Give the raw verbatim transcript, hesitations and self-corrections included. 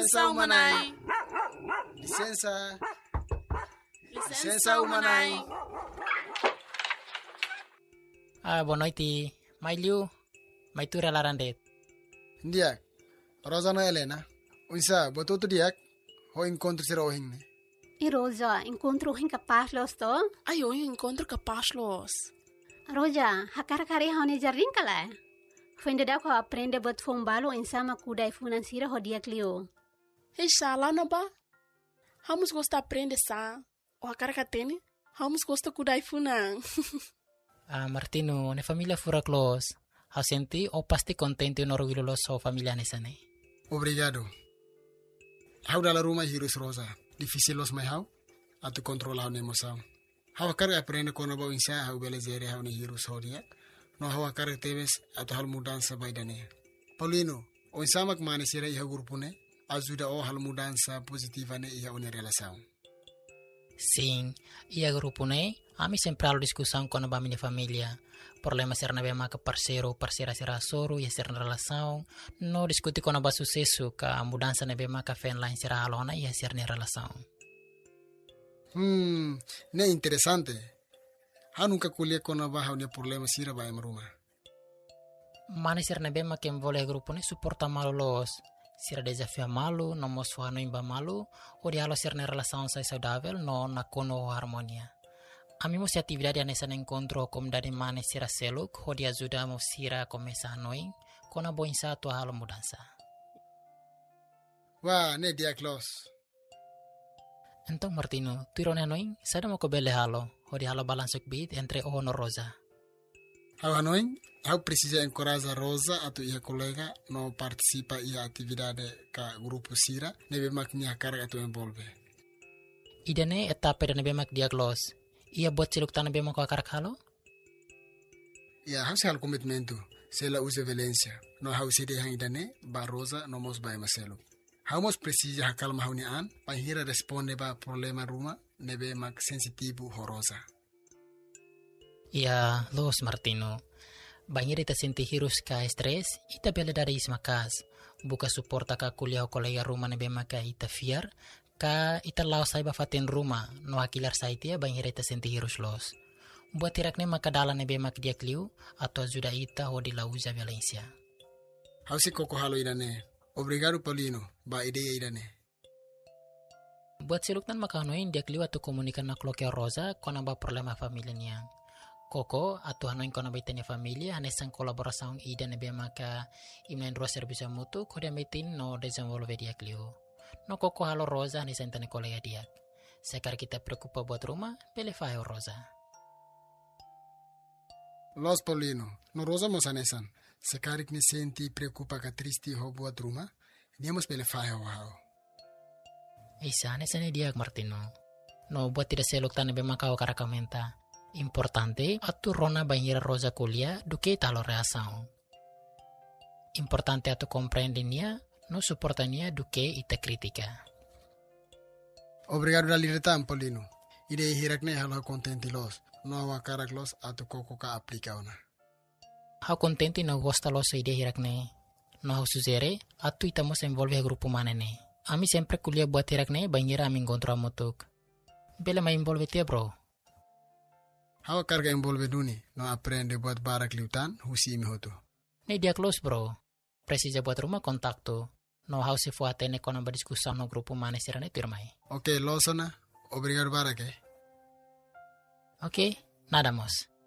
Licença umanai. Licença. Licença umanai. Ah, boa noite. Mai Liu, mai tu relarandet. Ndiak. Rosana Helena. Unsa, botou tu diak. Ho encontro sira ohing ne. E Rosa, encontro hin capaz los to? Ai, eu encontro capaz los. Roja, hakar kari haune jarrin kala. Fende da ko aprende bot fombalo insama kuda e financiera ho dia clio. Hei, shala na ba? Vamos gostar aprender sa. O a cara que tem, vamos gostar cuidar e funan. Ah, Martino, ne familia fura close. Hau senti o pasti contente no orgulho lo so familia nesane. Obrigado. Hau dalla Roma hirus Rosa. Difícil los mai hau. Atu controla hau emoção. Hau kar aprende kono ba insa hau belezere hau ne hirus hodia. No hau kar tebes atu hal mudança baidane. Paulino, o insamak mane sira iha grupo ne. Ajuda o hal mudança positiva ne iha une relação. Sim, ia grupo ne, ami sempre halo discussão com a minha família. Problema ser na bema que parceiro, parceira será soro e ser na relação. No discutir com a sucesso que a mudança na bema que fen lá em será alona e ser na relação. Hmm, ne interessante. Ha nunca kulia com a barra ne problema sira ba emruma. Mana ser na bema que envolve grupo ne suporta malo los. Sira desafio malu, no mosfo no imba malu, o de halo ser na relação sai saudável, no na kono harmonia. Ami se atividade nessa encontro como dari mane sira seluk, o de ajuda mo sira começar noi, com a boinsa tua halo mudança. Wah, ne dia close. Então Martino, tu irone noi, sada mo ko bele halo, o de halo balansuk bit entre o no Rosa. Hau hanoi, hau precisa encorajar Rosa atau ia colega no participa ia atividade ka grupo sira, nebe mak nia carga tu envolve. Idane etapa de nebe mak diaglos. Ia buat ciluk tanah bema ko akar halo? Ia hau hal komitmentu, sela use Valencia, no hau sede hang idane ba Rosa no mos ba maselo. Hau mos precisa hakal mahuni an, pa hira responde ba problema ruma, nebe mak sensitivo ho Rosa. Ya, los Martino. Banyak ita senti hirus ka stres, ita bela dari ismakas. Buka suporta ka kuliah kolega rumah nebe maka ita fiar, ka ita lau sai bafatin rumah, no akilar saitia banyak ita senti hirus los. Buat tirakne maka dala nebe mak dia kliu, atau juda ita ho di lauza Valencia. Hausi koko halo idane. Obrigado Paulino, ba ideia idane. Buat siluktan maka noin dia kliu atau komunikan na kloke Rosa, kona ba problema familia niang. Koko atau hanoin kona baitanya familia hanesan kolaborasang ida nebe maka imnain ro servicio mutu kode metin no desenvolve dia klio. No koko halo Rosa hanesan tane kolega dia. Sekar kita preocupa buat rumah, pele fayo Rosa. Los Paulino, no Rosa mos hanesan. Sekarik ni senti preocupa ka tristi ho buat rumah, niamos pele fayo wao. Isa hanesan dia Martino. No buat tidak selok tane be maka karakamenta. Importante atu rona banhira Rosa kuliah duke talo reação. Importante atu compreendinia, no suportania duke ita kritika. Obrigado da libertad, Paulino. Ide hirakne halo contenti los, no awa karak los atu koko ka aplika ona. Hau contenti no gosta los ide hirakne. No hau suzere, atu itamos envolve grupo manene. Ami sempre kuliah buat hirakne banhira ami encontro amutuk. Bele ma envolve tia bro. Hawa carga envolve duni, no aprende buat barak liutan, husi imi hotu. Ne dia close bro. Precisa buat rumah kontakto. No how se fuate ne kona berdiskusa no grupo mane sirane pirmai. Ok, losona. Obrigado barak eh. Ok, nada mos.